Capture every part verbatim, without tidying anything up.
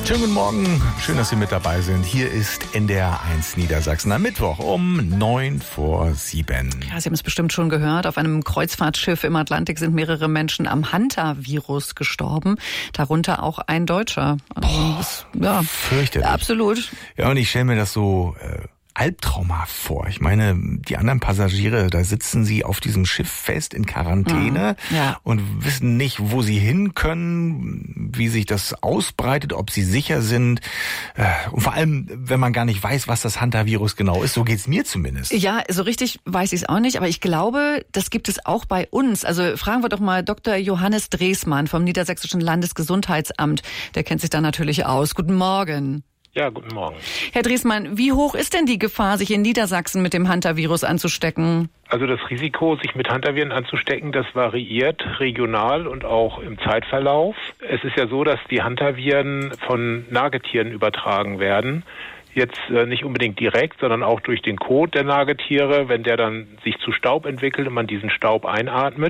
Schönen guten Morgen, schön, dass Sie mit dabei sind. Hier ist N D R eins Niedersachsen am Mittwoch um neun vor sieben. Ja, Sie haben es bestimmt schon gehört. Auf einem Kreuzfahrtschiff im Atlantik sind mehrere Menschen am Hantavirus gestorben. Darunter auch ein Deutscher. Also, Boah, das, ja, fürchterlich. Absolut. Ja, und ich stelle mir das so äh, albtraumhaft vor. Ich meine, die anderen Passagiere, da sitzen sie auf diesem Schiff fest in Quarantäne mhm, ja. und wissen nicht, wo sie hin können, wie sich das ausbreitet, ob sie sicher sind. Und vor allem, wenn man gar nicht weiß, was das Hantavirus genau ist. So geht's mir zumindest. Ja, so richtig weiß ich es auch nicht, aber ich glaube, das gibt es auch bei uns. Also fragen wir doch mal Doktor Johannes Dresmann vom Niedersächsischen Landesgesundheitsamt. Der kennt sich da natürlich aus. Guten Morgen. Ja, guten Morgen. Herr Dresmann, wie hoch ist denn die Gefahr, sich in Niedersachsen mit dem Hantavirus anzustecken? Also das Risiko, sich mit Hantaviren anzustecken, das variiert regional und auch im Zeitverlauf. Es ist ja so, dass die Hantaviren von Nagetieren übertragen werden. Jetzt äh, nicht unbedingt direkt, sondern auch durch den Kot der Nagetiere, wenn der dann sich zu Staub entwickelt und man diesen Staub einatmet.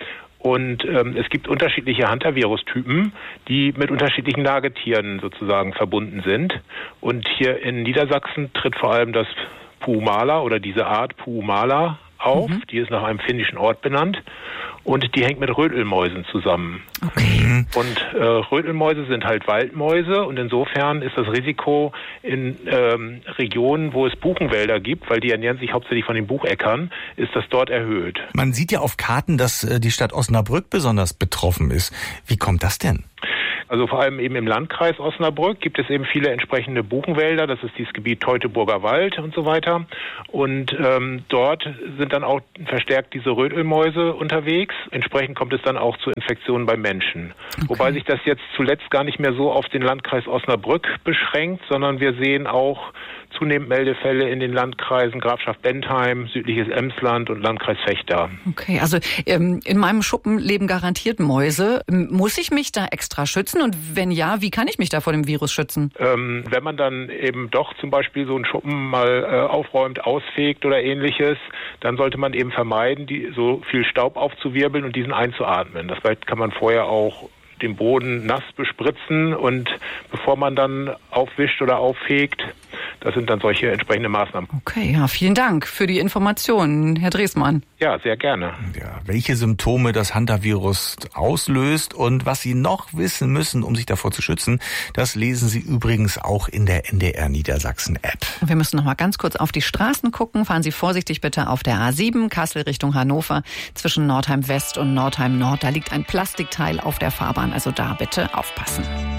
Und ähm, es gibt unterschiedliche Hantavirus-Typen, die mit unterschiedlichen Nagetieren sozusagen verbunden sind. Und hier in Niedersachsen tritt vor allem das Puumala oder diese Art Puumala auf. Mhm. Die ist nach einem finnischen Ort benannt. Und die hängt mit Rötelmäusen zusammen. Okay. Und äh, Rötelmäuse sind halt Waldmäuse und insofern ist das Risiko in ähm, Regionen, wo es Buchenwälder gibt, weil die ernähren sich hauptsächlich von den Bucheckern, ist das dort erhöht. Man sieht ja auf Karten, dass äh, die Stadt Osnabrück besonders betroffen ist. Wie kommt das denn? Also vor allem eben im Landkreis Osnabrück gibt es eben viele entsprechende Buchenwälder. Das ist dieses Gebiet Teutoburger Wald und so weiter. Und ähm, dort sind dann auch verstärkt diese Rötelmäuse unterwegs. Entsprechend kommt es dann auch zu Infektionen bei Menschen. Okay. Wobei sich das jetzt zuletzt gar nicht mehr so auf den Landkreis Osnabrück beschränkt, sondern wir sehen auch zunehmend Meldefälle in den Landkreisen Grafschaft Bentheim, südliches Emsland und Landkreis Vechta. Okay, also ähm, in meinem Schuppen leben garantiert Mäuse. Muss ich mich da extra schützen? Und wenn ja, wie kann ich mich da vor dem Virus schützen? Ähm, wenn man dann eben doch zum Beispiel so einen Schuppen mal äh, aufräumt, ausfegt oder ähnliches, dann sollte man eben vermeiden, die, so viel Staub aufzuwirbeln und diesen einzuatmen. Das heißt, kann man vorher auch den Boden nass bespritzen und bevor man dann aufwischt oder auffegt, das sind dann solche entsprechende Maßnahmen. Okay, ja, vielen Dank für die Informationen, Herr Dresmann. Ja, sehr gerne. Ja, welche Symptome das Hantavirus auslöst und was Sie noch wissen müssen, um sich davor zu schützen, das lesen Sie übrigens auch in der N D R Niedersachsen App. Wir müssen noch mal ganz kurz auf die Straßen gucken. Fahren Sie vorsichtig bitte auf der A sieben, Kassel Richtung Hannover, zwischen Nordheim West und Nordheim Nord. Da liegt ein Plastikteil auf der Fahrbahn, also da bitte aufpassen.